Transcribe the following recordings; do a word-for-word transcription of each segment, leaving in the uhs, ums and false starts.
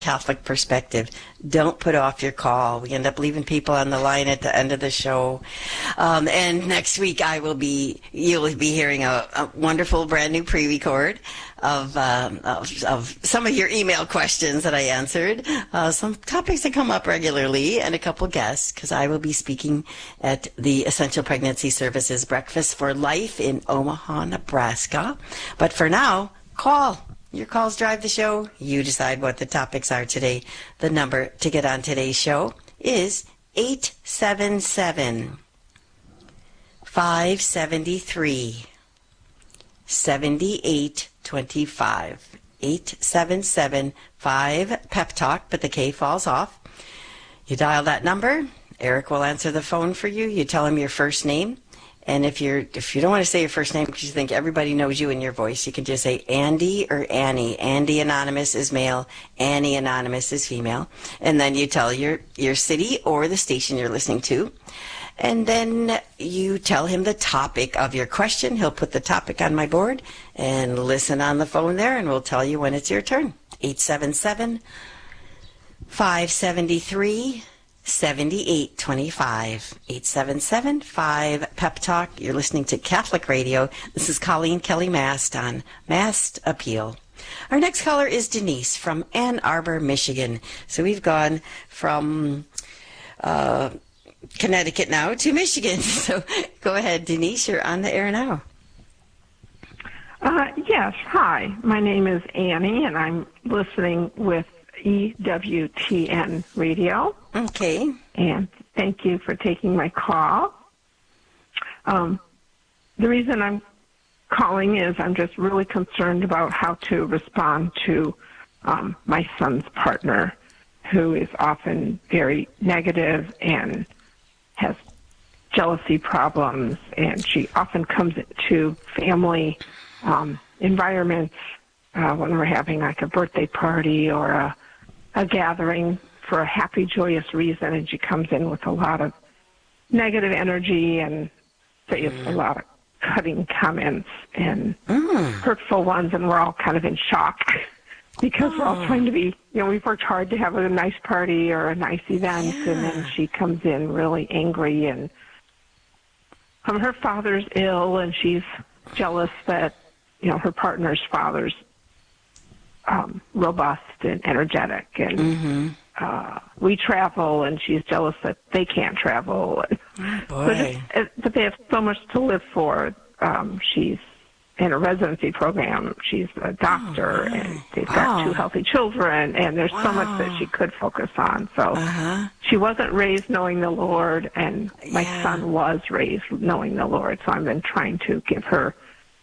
Catholic perspective. Don't put off your call. We end up leaving people on the line at the end of the show. Um, and next week I will be, you'll be hearing a, a wonderful brand new pre-record of, um, of, of some of your email questions that I answered, uh, some topics that come up regularly, and a couple guests, because I will be speaking at the Essential Pregnancy Services Breakfast for Life in Omaha, Nebraska. But for now, call. Your calls drive the show. You decide what the topics are today. The number to get on today's show is eight seven seven, five seven three, seven eight two five. eight seven seven, five pep talk, but the K falls off. You dial that number. Eric will answer the phone for you. You tell him your first name. And if you're if you don't want to say your first name because you think everybody knows you in your voice, you can just say Andy or Annie. Andy Anonymous is male, Annie Anonymous is female. And then you tell your, your city or the station you're listening to. And then you tell him the topic of your question. He'll put the topic on my board and listen on the phone there, and we'll tell you when it's your turn. eight seven seven, five seven three, seven eight two five. eight seven seven, five pep talk. You're listening to Catholic Radio. This is Colleen Kelly Mast on Mast Appeal. Our next caller is Denise from Ann Arbor, Michigan. So we've gone from uh, Connecticut now to Michigan. So go ahead, Denise. You're on the air now. Uh, yes. Hi. My name is Annie, and I'm listening with E W T N Radio. Okay. And thank you for taking my call. Um, the reason I'm calling is I'm just really concerned about how to respond to um, my son's partner, who is often very negative and has jealousy problems, and she often comes to family um, environments uh, when we're having like a birthday party or a a gathering for a happy, joyous reason, and she comes in with a lot of negative energy and says mm. a lot of cutting comments and mm. hurtful ones, and we're all kind of in shock because oh. we're all trying to be, you know, we've worked hard to have a nice party or a nice event, yeah. and then she comes in really angry, and um, her father's ill, and she's jealous that, you know, her partner's father's Um, robust and energetic, and mm-hmm. uh, we travel, and she's jealous that they can't travel. Oh, boy. But, it, but they have so much to live for. Um, she's in a residency program. She's a doctor, oh, and they've got oh. two healthy children, and there's wow. so much that she could focus on. So uh-huh. she wasn't raised knowing the Lord, and my yeah. son was raised knowing the Lord. So I've been trying to give her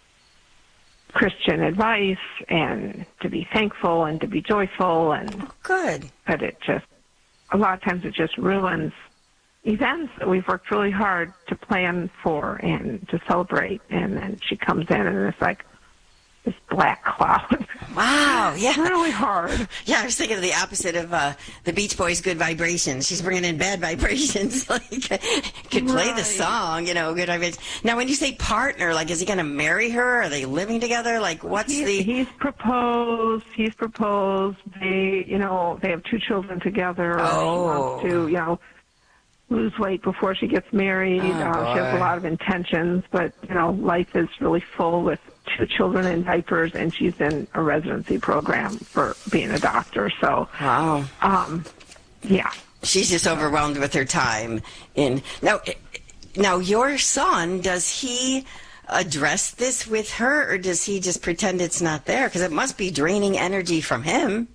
Christian advice and to be thankful and to be joyful, and oh, good. But it just a lot of times it just ruins events that we've worked really hard to plan for and to celebrate, and then she comes in and it's like this black cloud. Wow, yeah. It's really hard. Yeah, I was thinking of the opposite of uh, the Beach Boys' Good Vibrations. She's bringing in bad vibrations. Like, could play right. the song, you know, good vibrations. Now, when you say partner, like, is he going to marry her? Are they living together? Like, what's he's, the... He's proposed. He's proposed. They, you know, they have two children together. Oh. She wants to, you know, lose weight before she gets married. Oh, uh, she has a lot of intentions, but, you know, life is really full with two children in diapers, and she's in a residency program for being a doctor. So, wow. um, yeah. She's just overwhelmed with her time. In Now, now, your son, does he address this with her, or does he just pretend it's not there? Because it must be draining energy from him.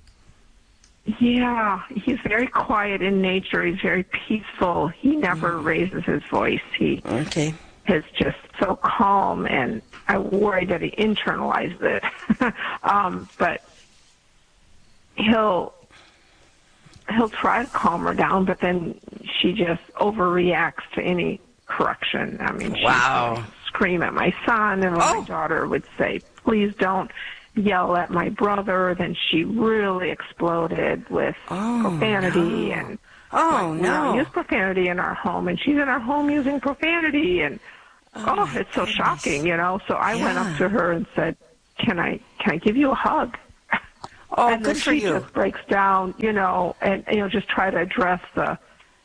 Yeah, he's very quiet in nature. He's very peaceful. He never mm. raises his voice. He okay. is just so calm, and I worry that he internalized it. um, but he'll he'll try to calm her down, but then she just overreacts to any correction. I mean, she wow. would scream at my son, and when oh. my daughter would say, "Please don't yell at my brother," then she really exploded with oh, profanity no. and oh like, no, we don't use profanity in our home, and she's in our home using profanity, and oh, oh it's so goodness. shocking, you know. So I yeah. went up to her and said, "Can I can I give you a hug?" Oh, and good then for she you. just breaks down, you know, and, you know, just try to address the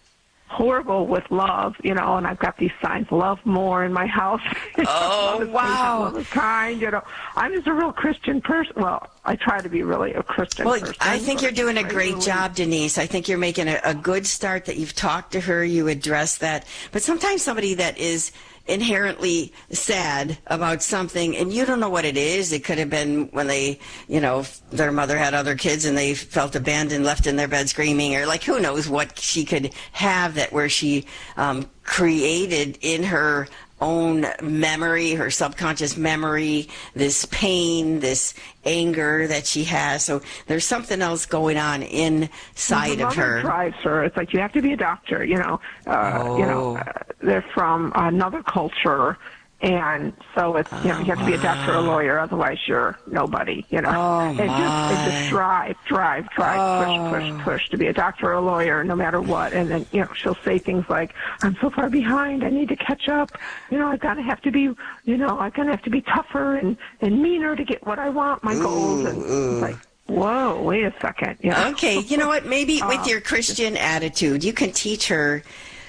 horrible with love, you know, and I've got these signs, love more in my house. Oh, love is wow. patient, love is kind, you know. I'm just a real Christian person. Well, I try to be really a Christian Well, person. I think you're doing a great regularly. job, Denise. I think you're making a, a good start that you've talked to her, you address that. But sometimes somebody that is inherently sad about something and you don't know what it is. It could have been when they, you know, their mother had other kids and they felt abandoned, left in their bed screaming, or like who knows what she could have that where she um, created in her own memory, her subconscious memory, this pain, this anger that she has. So there's something else going on inside of her. Drives her. It's like you have to be a doctor. You know, uh, oh. you know, uh, they're from another culture, and so it's you know you have to be a doctor or a lawyer, otherwise you're nobody. You know, oh, and just and just drive, drive, drive, oh. push, push, push to be a doctor or a lawyer, no matter what. And then you know she'll say things like, "I'm so far behind. I need to catch up. You know, I gotta have to be, you know, I gotta have to be tougher and and meaner to get what I want, my ooh, goals." And ooh. it's like, whoa, wait a second. You know? Okay, you know what? Maybe with Uh, your Christian attitude, you can teach her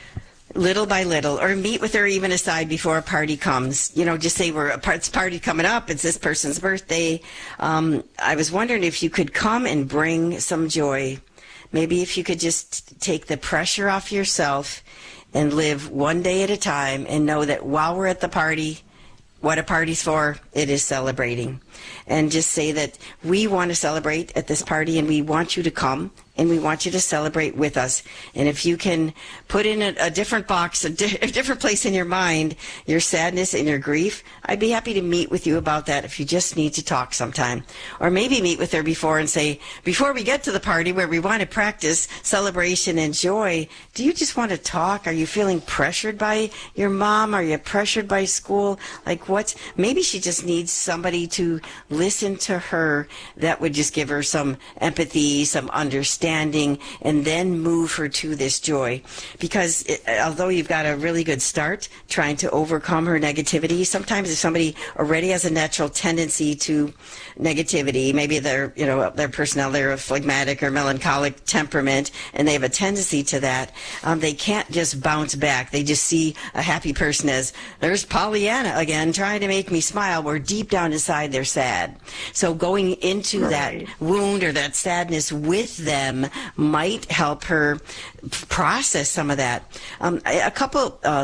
little by little, or meet with her even aside before a party comes. You know, just say, we're a party coming up. It's this person's birthday. Um, I was wondering if you could come and bring some joy. Maybe if you could just take the pressure off yourself and live one day at a time and know that while we're at the party, what a party's for, it is celebrating. And just say that we want to celebrate at this party and we want you to come and we want you to celebrate with us. And if you can put in a, a different box, a, di- a different place in your mind, your sadness and your grief, I'd be happy to meet with you about that if you just need to talk sometime. Or maybe meet with her before and say, before we get to the party where we want to practice celebration and joy, do you just want to talk? Are you feeling pressured by your mom? Are you pressured by school? Like what's, maybe she just needs somebody to listen to her that would just give her some empathy, some understanding, and then move her to this joy. Because it, although you've got a really good start trying to overcome her negativity, sometimes if somebody already has a natural tendency to negativity, maybe they're, you know, their personality, they're a phlegmatic or melancholic temperament, and they have a tendency to that, um, they can't just bounce back. They just see a happy person as, there's Pollyanna again, trying to make me smile, where deep down inside they're sad. So going into right. that wound or that sadness with them might help her process some of that. Um, a couple uh,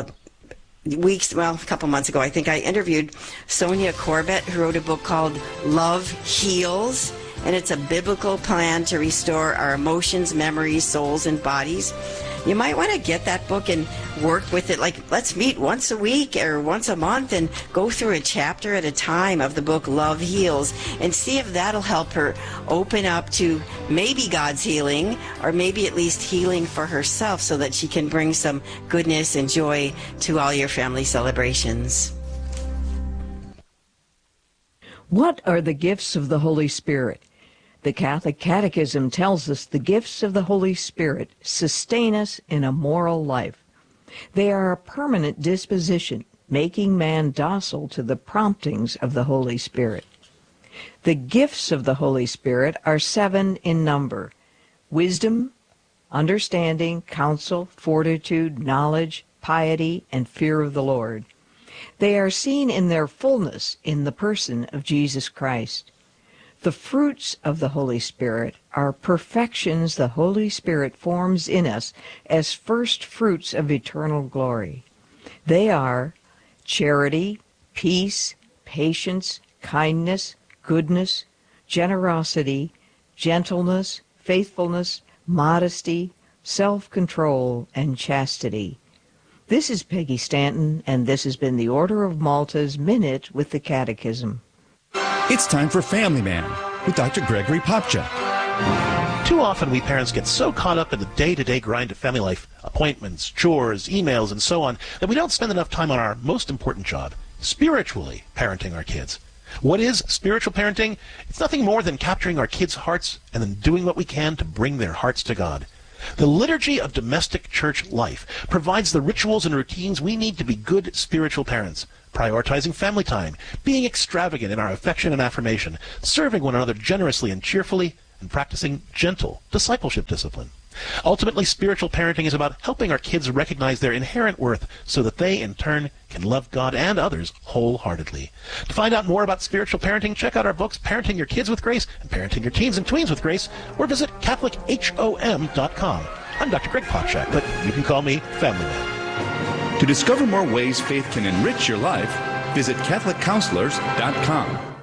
weeks, well, a couple months ago, I think I interviewed Sonia Corbett, who wrote a book called Love Heals, and it's a biblical plan to restore our emotions, memories, souls, and bodies. You might want to get that book and work with it. Like, let's meet once a week or once a month and go through a chapter at a time of the book Love Heals and see if that'll help her open up to maybe God's healing, or maybe at least healing for herself, so that she can bring some goodness and joy to all your family celebrations. What are the gifts of the Holy Spirit? The Catholic Catechism tells us the gifts of the Holy Spirit sustain us in a moral life. They are a permanent disposition, making man docile to the promptings of the Holy Spirit. The gifts of the Holy Spirit are seven in number: wisdom, understanding, counsel, fortitude, knowledge, piety, and fear of the Lord. They are seen in their fullness in the person of Jesus Christ. The fruits of the Holy Spirit are perfections the Holy Spirit forms in us as first fruits of eternal glory. They are charity, peace, patience, kindness, goodness, generosity, gentleness, faithfulness, modesty, self-control, and chastity. This is Peggy Stanton, and this has been the Order of Malta's Minute with the Catechism. It's time for Family Man with Doctor Gregory Popcha. Too often we parents get so caught up in the day-to-day grind of family life, appointments, chores, emails, and so on, that we don't spend enough time on our most important job, spiritually parenting our kids. What is spiritual parenting? It's nothing more than capturing our kids' hearts and then doing what we can to bring their hearts to God. The liturgy of domestic church life provides the rituals and routines we need to be good spiritual parents, prioritizing family time, being extravagant in our affection and affirmation, serving one another generously and cheerfully, and practicing gentle discipleship discipline. Ultimately, spiritual parenting is about helping our kids recognize their inherent worth so that they, in turn, can love God and others wholeheartedly. To find out more about spiritual parenting, check out our books, Parenting Your Kids with Grace and Parenting Your Teens and Tweens with Grace, or visit Catholic Hom dot com. I'm Doctor Greg Popchak, but you can call me Family Man. To discover more ways faith can enrich your life, visit Catholic Counselors dot com.